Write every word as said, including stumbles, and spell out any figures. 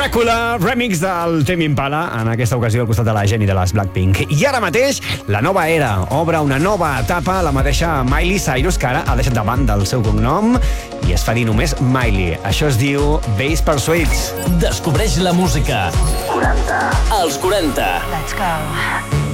Dràcula, remix del Tame Impala, en aquesta ocasió al costat de la Jenny de les Blackpink. I ara mateix, la nova era obre una nova etapa, la mateixa Miley Cyrus, que ara ha deixat de banda el seu cognom i es fa dir només Miley. Això es diu Bass Persuades. Descobreix la música. quaranta. Els quaranta. Let's go.